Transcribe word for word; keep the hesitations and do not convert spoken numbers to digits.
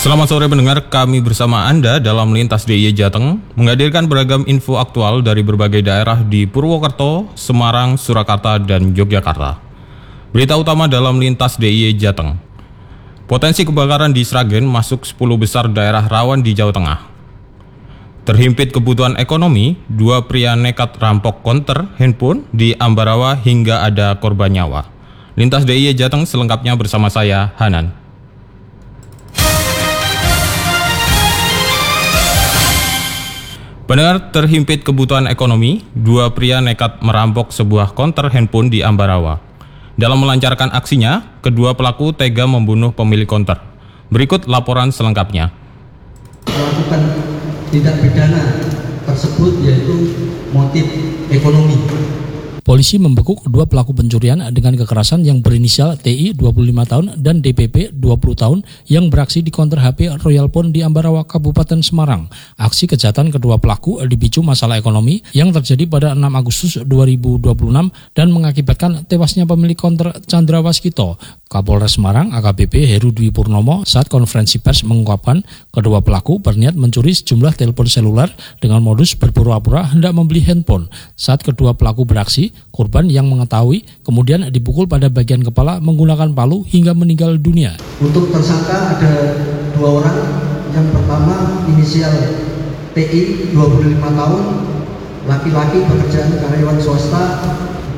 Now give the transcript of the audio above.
Selamat sore pendengar, kami bersama Anda dalam Lintas D I Y Jateng menghadirkan beragam info aktual dari berbagai daerah di Purwokerto, Semarang, Surakarta, dan Yogyakarta. Berita utama dalam Lintas D I Y Jateng. Potensi kebakaran di Sragen masuk sepuluh besar daerah rawan di Jawa Tengah. Terhimpit kebutuhan ekonomi, dua pria nekat rampok konter handphone di Ambarawa hingga ada korban nyawa. Lintas D I Y Jateng selengkapnya bersama saya, Hanan. Pendengar, terhimpit kebutuhan ekonomi, dua pria nekat merampok sebuah konter handphone di Ambarawa. Dalam melancarkan aksinya, kedua pelaku tega membunuh pemilik konter. Berikut laporan selengkapnya. Melakukan tindak pidana tersebut yaitu motif ekonomi. Polisi membekuk dua pelaku pencurian dengan kekerasan yang berinisial T I dua puluh lima tahun dan D P P dua puluh tahun yang beraksi di konter H P Royal Phone di Ambarawa, Kabupaten Semarang. Aksi kejahatan kedua pelaku dipicu masalah ekonomi yang terjadi pada enam Agustus dua ribu dua puluh enam dan mengakibatkan tewasnya pemilik konter Chandra Waskito. Kapolres Semarang A K B P Heru Dwi Purnomo saat konferensi pers mengungkapkan kedua pelaku berniat mencuri sejumlah telepon seluler dengan modus berpura-pura hendak membeli handphone. Saat kedua pelaku beraksi, korban yang mengetahui kemudian dipukul pada bagian kepala menggunakan palu hingga meninggal dunia. Untuk tersangka ada dua orang. Yang pertama inisial T I dua puluh lima tahun, laki-laki pekerjaan karyawan swasta,